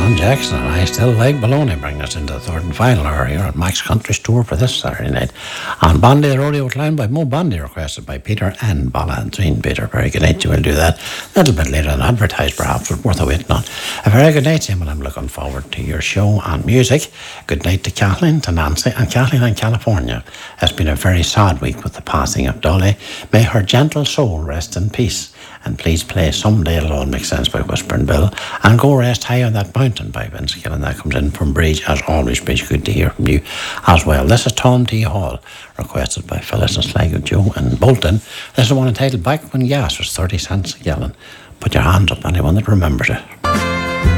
John Jackson and I Still Like Baloney bring us into the third and final hour here at Max Country's tour for this Saturday night. On Bondi, the rodeo outlined by Mo Bondi, requested by Peter and Bala and Tween. Peter, very good night. You will do that a little bit later than advertised, perhaps, but worth a waiting on. A very good night, Tim, and I'm looking forward to your show and music. Good night to Kathleen, to Nancy, and Kathleen in California. It's been a very sad week with the passing of Dolly. May her gentle soul rest in peace. And please play Someday It'll All Make Sense by Whispering Bill, and Go Rest High on That Mountain by Vince Gill, and that comes in from Bridge. As always, Bridge, good to hear from you as well. This is Tom T. Hall, requested by Phyllis and Sligo Joe and Bolton. This is one entitled Back When Gas Was 30 cents a gallon. Put your hands up, anyone that remembers it.